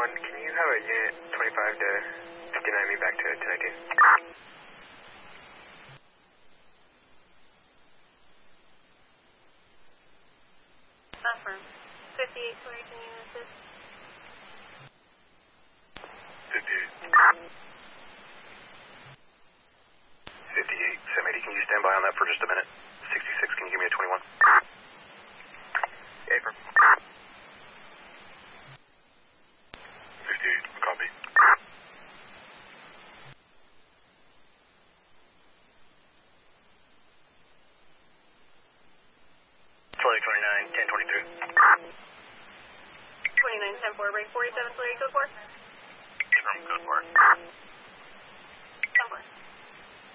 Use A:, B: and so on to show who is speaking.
A: can you have a unit 25 to 59 me back to 1019?
B: Affirm. 58, sorry, can you assist?
A: 58. 58, 780, can you stand by on that for just a minute? 66, can you give me a 21? Affirm. 58, copy. 2029, 1023.
B: 29, 10-4, break 47, sorry, code 4.